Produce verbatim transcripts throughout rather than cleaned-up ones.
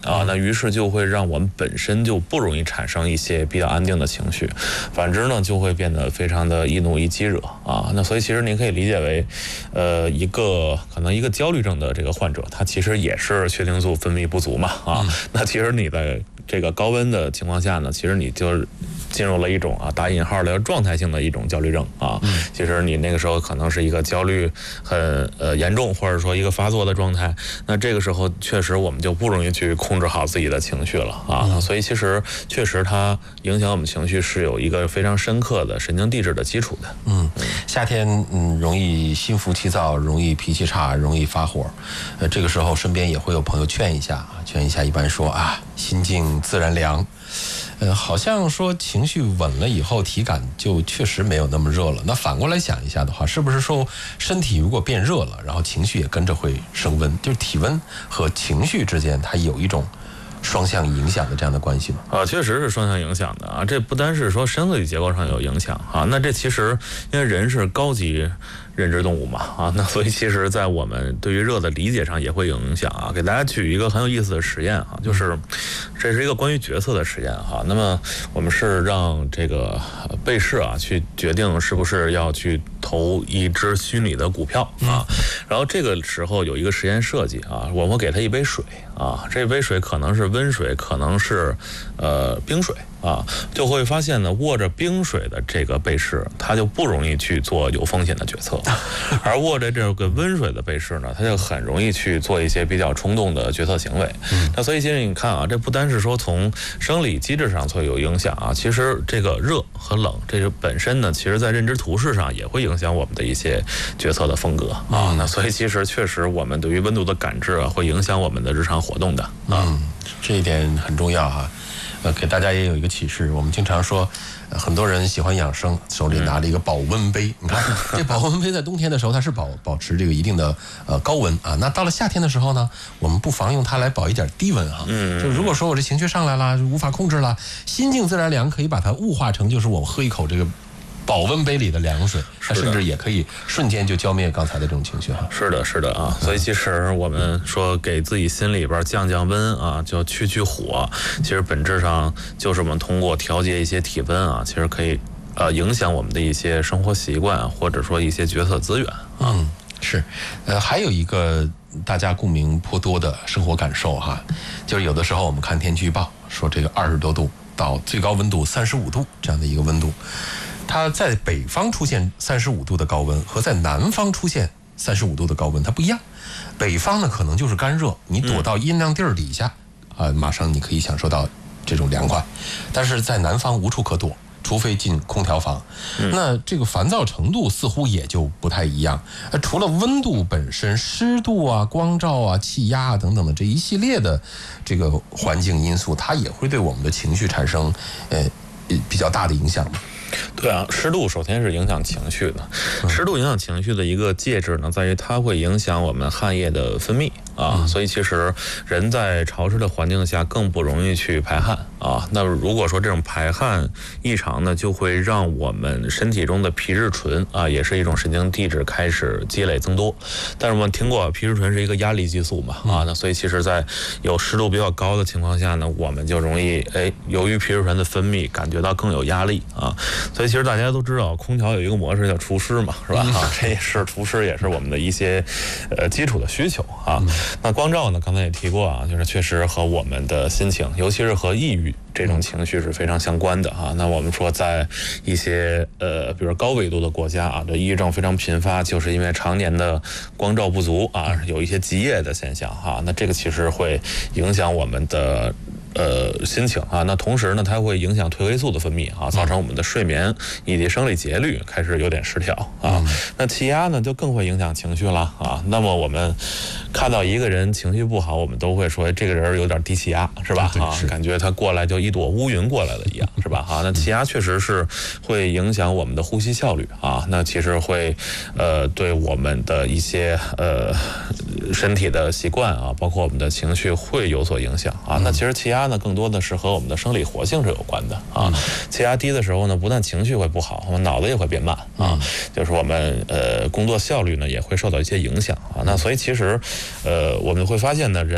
啊，那于是就会让我们本身就不容易产生一些比较安定的情绪，反之呢就会变得非常的易怒易激惹啊。那所以其实您可以理解为，呃，一个可能一个焦虑症的这个患者，他其实也是血清素分泌不足嘛啊。嗯、那其实你在这个高温的情况下呢，其实你就进入了一种啊打引号的状态性的一种焦虑症啊。嗯、其实你那个时候可能是一个焦虑很呃严重，或者说一个发作的状态。那这个时候确实我们就不容易去控制好自己的情绪了啊。嗯、所以其实确实它影响我们情绪是有一个非常深刻的神经递质的基础的。 嗯，夏天嗯容易心浮气躁，容易脾气差，容易发火。呃，这个时候身边也会有朋友劝一下啊，劝一下，一般说啊，心静自然凉。呃，好像说情绪稳了以后，体感就确实没有那么热了。那反过来想一下的话，是不是说身体如果变热了，然后情绪也跟着会升温？就是体温和情绪之间，它有一种双向影响的这样的关系吗？ 啊，确实是双向影响的啊。这不单是说生理结构上有影响啊，那这其实因为人是高级认知动物嘛啊，那所以其实在我们对于热的理解上也会有影响啊。给大家举一个很有意思的实验啊，就是这是一个关于决策的实验哈。那么我们是让这个被试啊去决定是不是要去投一只虚拟的股票啊。然后这个时候有一个实验设计啊，我们会给他一杯水啊，这杯水可能是温水，可能是呃冰水啊，就会发现呢，握着冰水的这个被试，他就不容易去做有风险的决策，而握着这个温水的被试呢，他就很容易去做一些比较冲动的决策行为。嗯、那所以其实你看啊，这不单是说从生理机制上会有影响啊，其实这个热和冷，这个本身呢，其实在认知图示上也会影响我们的一些决策的风格啊。嗯、那所以其实确实我们对于温度的感知啊，会影响我们的日常活动的啊。 嗯，这一点很重要哈。呃，给大家也有一个启示。我们经常说，呃、很多人喜欢养生，手里拿了一个保温杯。你看，这保温杯在冬天的时候，它是保保持这个一定的呃高温啊。那到了夏天的时候呢，我们不妨用它来保一点低温哈。嗯。就如果说我这情绪上来了，无法控制了，心静自然凉，可以把它物化成就是我喝一口这个保温杯里的凉水，它甚至也可以瞬间就浇灭刚才的这种情绪哈。 是的，是的啊，所以其实我们说给自己心里边降降温啊，就去去火，其实本质上就是我们通过调节一些体温啊，其实可以呃影响我们的一些生活习惯，或者说一些决策资源啊。 嗯，是，呃，还有一个大家共鸣颇多的生活感受哈，就是有的时候我们看天气预报说这个二十多度到最高温度三十五度这样的一个温度。它在北方出现三十五度的高温和在南方出现三十五度的高温它不一样。北方呢可能就是干热，你躲到阴凉地儿底下啊、呃，马上你可以享受到这种凉快。但是在南方无处可躲，除非进空调房。嗯、那这个烦躁程度似乎也就不太一样。呃，除了温度本身，湿度啊、光照啊、气压啊等等的这一系列的这个环境因素，它也会对我们的情绪产生呃比较大的影响。 对啊，湿度首先是影响情绪的。湿度影响情绪的一个介质呢，在于它会影响我们汗液的分泌啊，嗯、所以其实人在潮湿的环境下更不容易去排汗啊。那如果说这种排汗异常呢，就会让我们身体中的皮质醇啊，也是一种神经递质开始积累增多。但是我们听过皮质醇是一个压力激素嘛啊，那所以其实在有湿度比较高的情况下呢，我们就容易哎，由于皮质醇的分泌感觉到更有压力啊。所以其实大家都知道，空调有一个模式叫除湿嘛，是吧？啊，这也是除湿，也是我们的一些呃基础的需求啊。那光照呢，刚才也提过啊，就是确实和我们的心情，尤其是和抑郁这种情绪是非常相关的啊。那我们说，在一些呃，比如高纬度的国家啊，这抑郁症非常频发，就是因为常年的光照不足啊，有一些极夜的现象哈。那这个其实会影响我们的呃心情啊，那同时呢，它会影响褪黑素的分泌啊，造成我们的睡眠以及生理节律开始有点失调啊。嗯、那气压呢，就更会影响情绪了啊。那么我们看到一个人情绪不好，我们都会说这个人有点低气压，是吧？啊，感觉他过来就一朵乌云过来了一样，是吧？啊，那气压确实是会影响我们的呼吸效率啊。那其实会呃对我们的一些呃身体的习惯啊，包括我们的情绪会有所影响啊。那其实气压呢，更多的是和我们的生理活性是有关的啊。气压低的时候呢，不但情绪会不好，我们脑子也会变慢啊，就是我们呃工作效率呢也会受到一些影响啊。那所以其实呃我们会发现呢，人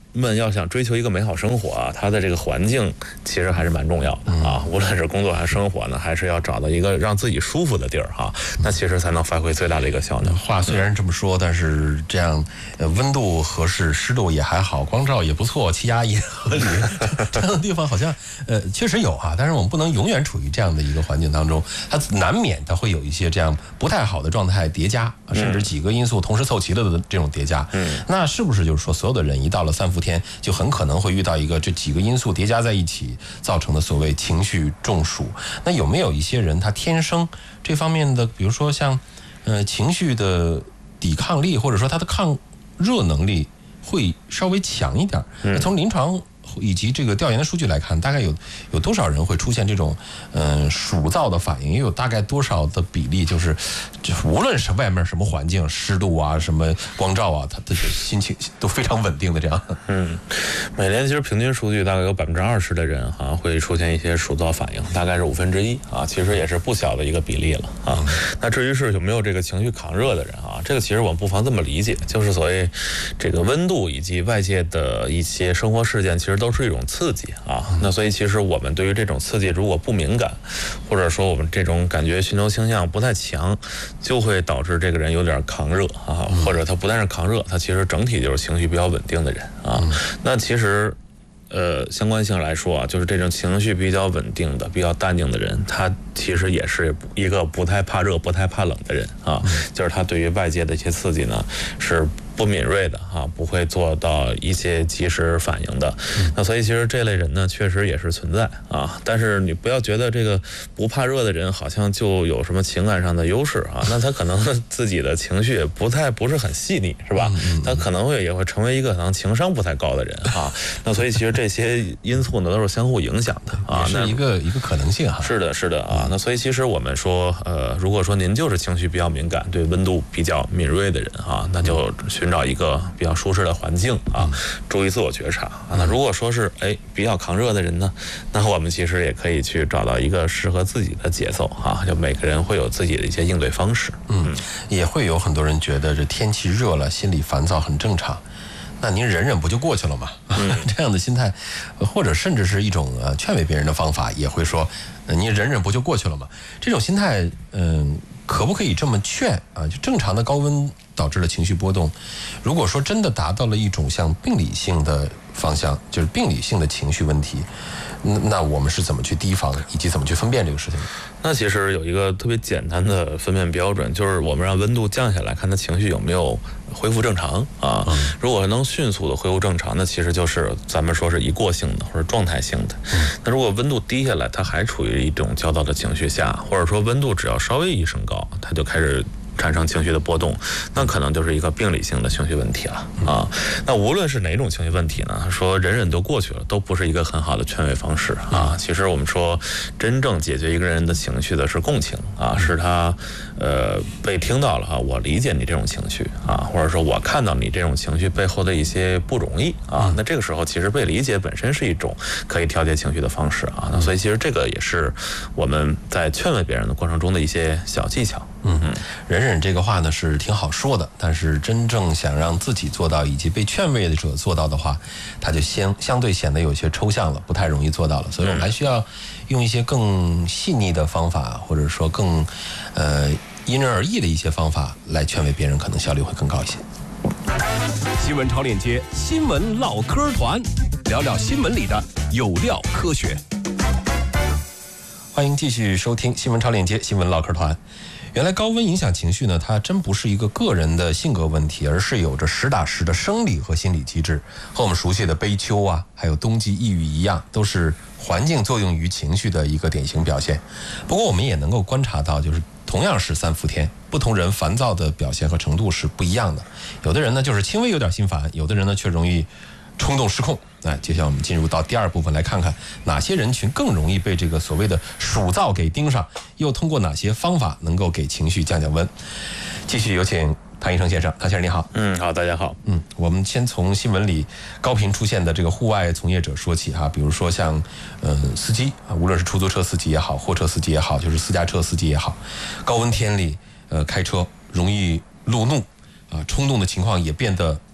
们要想追求一个美好生活啊，他的这个环境其实还是蛮重要的啊。无论是工作还是生活呢，还是要找到一个让自己舒服的地儿哈，那其实才能发挥最大的一个效能。 话虽然这么说，但是这样呃温度合适，湿度也还好，光照也不错，气压也合理，这样的地方好像呃确实有啊。但是我们不能永远处于这样的一个环境当中，它难免它会有一些这样不太好的状态叠加，甚至几个因素同时凑齐了的这种叠加。嗯，那是不是就是说，所有的人一到了三伏天，就很可能会遇到一个这几个因素叠加在一起造成的所谓情绪中暑？那有没有一些人他天生这方面的，比如说像呃情绪的抵抗力，或者说他的抗热能力会稍微强一点？嗯，从临床以及这个调研的数据来看，大概有有多少人会出现这种嗯、呃、暑燥的反应？也有大概多少的比例，就是就无论是外面什么环境，湿度啊、什么光照啊，他的心情都非常稳定的这样。 嗯，每年其实平均数据大概有百分之二十的人哈、啊、会出现一些暑燥反应，大概是五分之一啊，其实也是不小的一个比例了啊。嗯、那至于是有没有这个情绪抗热的人啊，这个其实我们不妨这么理解，就是所谓这个温度以及外界的一些生活事件，其实都是一种刺激啊。那所以其实我们对于这种刺激如果不敏感，或者说我们这种感觉寻求倾向不太强，就会导致这个人有点抗热啊，或者他不但是抗热，他其实整体就是情绪比较稳定的人啊。那其实呃，相关性来说啊，就是这种情绪比较稳定的、比较淡定的人，他其实也是一个不太怕热、不太怕冷的人啊。就是他对于外界的一些刺激呢，是不敏锐的啊，不会做到一些及时反应的。那所以其实这类人呢，确实也是存在啊。但是你不要觉得这个不怕热的人好像就有什么情感上的优势啊，那他可能自己的情绪不太不是很细腻，是吧？他可能会也会成为一个可能情商不太高的人啊。那所以其实这些因素呢都是相互影响的啊， 是一个一个可能性哈。 是的，是的啊。那所以其实我们说，呃，如果说您就是情绪比较敏感，对温度比较敏锐的人啊，那就寻找一个比较舒适的环境啊，注意自我觉察啊。那如果说是哎比较抗热的人呢，那我们其实也可以去找到一个适合自己的节奏啊。就每个人会有自己的一些应对方式。 嗯，也会有很多人觉得这天气热了，心里烦躁很正常。那您忍忍不就过去了吗？嗯、这样的心态，或者甚至是一种呃劝慰别人的方法，也会说，呃、你忍忍不就过去了吗？这种心态，嗯、呃，可不可以这么劝啊？就正常的高温导致的情绪波动，如果说真的达到了一种像病理性的方向，就是病理性的情绪问题，那我们是怎么去提防，以及怎么去分辨这个事情？ 那其实有一个特别简单的分辨标准，就是我们让温度降下来，看他情绪有没有恢复正常啊。嗯、如果能迅速的恢复正常，那其实就是咱们说是一过性的或者状态性的。嗯、那如果温度低下来，它还处于一种焦躁的情绪下，或者说温度只要稍微一升高，它就开始产生情绪的波动，那可能就是一个病理性的情绪问题了啊。那无论是哪种情绪问题呢，说忍忍都过去了，都不是一个很好的劝慰方式啊。其实我们说，真正解决一个人的情绪的是共情啊，是他呃被听到了啊，我理解你这种情绪啊，或者说我看到你这种情绪背后的一些不容易啊。那这个时候其实被理解本身是一种可以调节情绪的方式啊。那所以其实这个也是我们在劝慰别人的过程中的一些小技巧。 嗯嗯，忍忍这个话呢是挺好说的，但是真正想让自己做到，以及被劝慰者做到的话，它就相相对显得有些抽象了，不太容易做到了。所以我们还需要用一些更细腻的方法，或者说更呃因人而异的一些方法来劝慰别人，可能效率会更高一些。 新闻超链接，新闻唠嗑团，聊聊新闻里的有料科学。 欢迎继续收听新闻超链接，新闻唠嗑团。原来高温影响情绪呢，它真不是一个个人的性格问题，而是有着实打实的生理和心理机制，和我们熟悉的悲秋啊，还有冬季抑郁一样，都是环境作用于情绪的一个典型表现。不过我们也能够观察到，就是同样是三伏天，不同人烦躁的表现和程度是不一样的。有的人呢就是轻微有点心烦，有的人呢却容易冲动失控。那接下来我们进入到第二部分，来看看哪些人群更容易被这个所谓的暑燥给盯上，又通过哪些方法能够给情绪降降温。继续有请谭医生先生。谭先生你好。 嗯，好，大家好。 嗯，我们先从新闻里高频出现的这个户外从业者说起哈，比如说像呃司机啊，无论是出租车司机也好，货车司机也好，就是私家车司机也好，高温天里呃开车容易路怒啊，冲动的情况也变得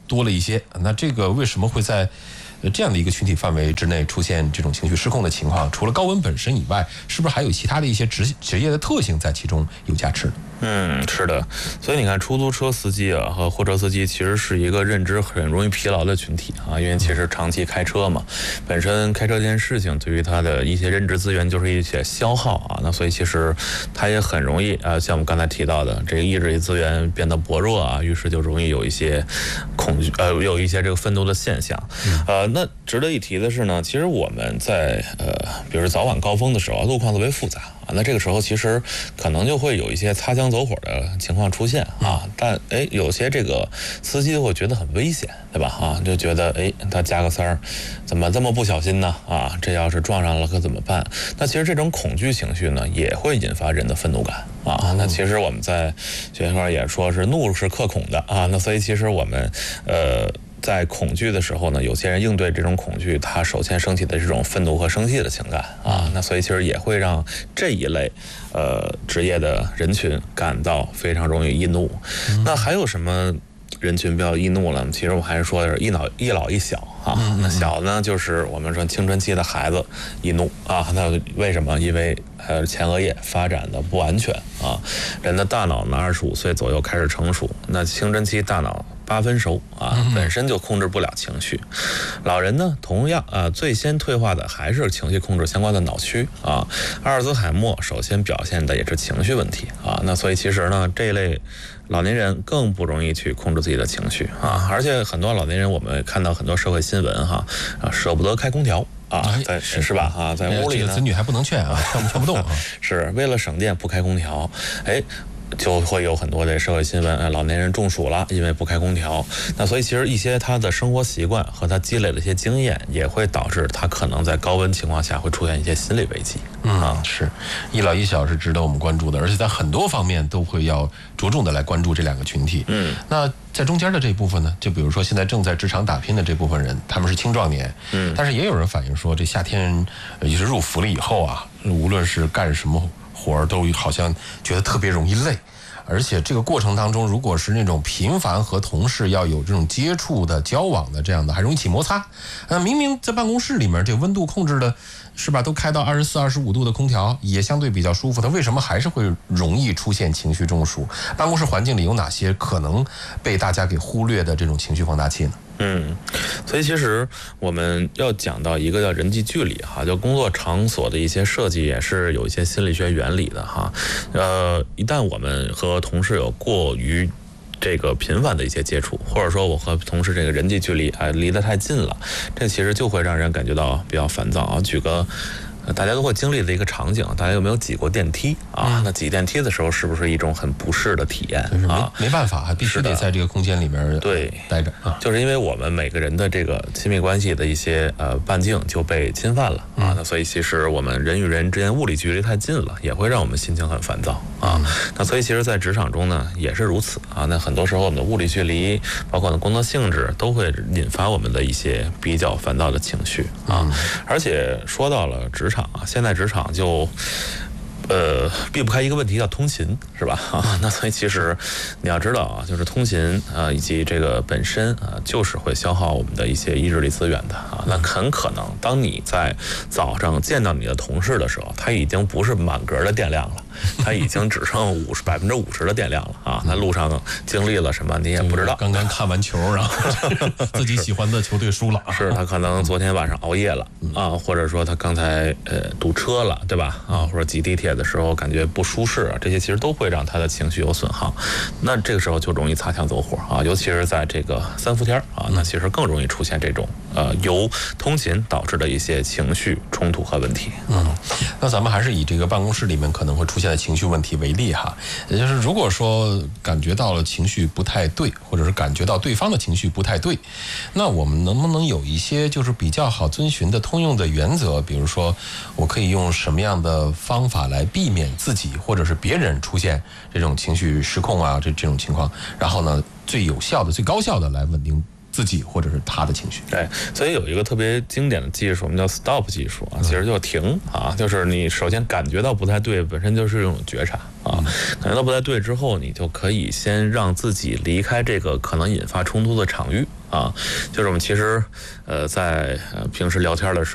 多了一些。那这个为什么会在这样的一个群体范围之内出现这种情绪失控的情况？除了高温本身以外，是不是还有其他的一些职职业的特性在其中有加持？ 嗯，是的，所以你看，出租车司机啊和货车司机其实是一个认知很容易疲劳的群体啊，因为其实长期开车嘛，本身开车这件事情对于他的一些认知资源就是一些消耗啊，那所以其实他也很容易啊，像我们刚才提到的，这个意志力资源变得薄弱啊，于是就容易有一些恐惧，呃，有一些这个愤怒的现象。呃，那值得一提的是呢，其实我们在呃，比如早晚高峰的时候，路况特别复杂。啊，那这个时候其实可能就会有一些擦枪走火的情况出现啊，但哎，有些这个司机会觉得很危险，对吧？啊，就觉得哎，他加个塞儿，怎么这么不小心呢？啊，这要是撞上了可怎么办？那其实这种恐惧情绪呢，也会引发人的愤怒感啊。那其实我们在学校也说是怒是克恐的啊，那所以其实我们呃。在恐惧的时候呢，有些人应对这种恐惧，他首先升起的这种愤怒和生气的情感啊，那所以其实也会让这一类呃职业的人群感到非常容易易怒。嗯、那还有什么人群比较易怒了？其实我还是说是一老一老一小啊。嗯、那小呢，就是我们说青春期的孩子易怒啊。那为什么？因为呃前额叶发展的不完全啊。人的大脑呢，二十五岁左右开始成熟，那青春期大脑八分熟啊，本身就控制不了情绪。老人呢，同样啊，最先退化的还是情绪控制相关的脑区啊。阿尔兹海默首先表现的也是情绪问题啊。那所以其实呢，这一类老年人更不容易去控制自己的情绪啊。而且很多老年人，我们看到很多社会新闻哈，啊，舍不得开空调。啊，在是是吧？啊，在屋里呢， 子女还不能劝啊，劝不劝不动啊， 是为了省电不开空调，哎。就会有很多的社会新闻，老年人中暑了，因为不开空调。那所以其实一些他的生活习惯和他积累的一些经验，也会导致他可能在高温情况下会出现一些心理危机。 嗯，啊，是一老一小是值得我们关注的，而且在很多方面都会要着重的来关注这两个群体。嗯，那在中间的这一部分呢，就比如说现在正在职场打拼的这部分人，他们是青壮年。嗯，但是也有人反映说，这夏天也就是入伏了以后啊，无论是干什么活儿，都好像觉得特别容易累。而且这个过程当中，如果是那种频繁和同事要有这种接触的、交往的这样的，还容易起摩擦。呃，明明在办公室里面这温度控制的，是吧，都开到二十四、二十五度的空调，也相对比较舒服，它为什么还是会容易出现情绪中暑？办公室环境里有哪些可能被大家给忽略的这种情绪放大器呢？ 嗯，所以其实我们要讲到一个叫人际距离哈，就工作场所的一些设计也是有一些心理学原理的哈。呃，一旦我们和同事有过于这个频繁的一些接触，或者说我和同事这个人际距离啊离得太近了，这其实就会让人感觉到比较烦躁啊。举个大家都会经历的一个场景，大家有没有挤过电梯啊？嗯、那挤电梯的时候是不是一种很不适的体验啊？ 没办法，还必须得在这个空间里面对待着啊。 就是因为我们每个人的这个亲密关系的一些呃半径就被侵犯了啊，嗯、那所以其实我们人与人之间物理距离太近了，也会让我们心情很烦躁啊。嗯、那所以其实，在职场中呢也是如此啊。那很多时候我们的物理距离，包括我们的工作性质，都会引发我们的一些比较烦躁的情绪啊。嗯、而且说到了职场。啊，现在职场就，呃，避不开一个问题，叫通勤，是吧？啊，那所以其实你要知道啊，就是通勤啊，以及这个本身啊，就是会消耗我们的一些意志力资源的啊。那很可能，当你在早上见到你的同事的时候，他已经不是满格的电量了。他已经只剩五十百分之五十的电量了啊！那路上经历了什么你也不知道。 刚刚看完球，然后自己喜欢的球队输了。 是他可能昨天晚上熬夜了啊，或者说他刚才呃堵车了，对吧？啊，或者挤地铁的时候感觉不舒适，这些其实都会让他的情绪有损耗。那这个时候就容易擦枪走火啊，尤其是在这个三伏天啊，那其实更容易出现这种呃由通勤导致的一些情绪冲突和问题。 嗯，那咱们还是以这个办公室里面可能会出现的情绪问题为例哈，也就是如果说感觉到了情绪不太对，或者是感觉到对方的情绪不太对，那我们能不能有一些就是比较好遵循的通用的原则？比如说，我可以用什么样的方法来避免自己或者是别人出现这种情绪失控啊，这这种情况，然后呢，最有效的、最高效的来稳定自己或者是他的情绪。 对，所以有一个特别经典的技术，我们叫 stop 技术啊，其实就是停啊，就是你首先感觉到不太对，本身就是一种觉察啊，感觉到不太对之后，你就可以先让自己离开这个可能引发冲突的场域啊，就是我们其实呃在呃平时聊天的时候。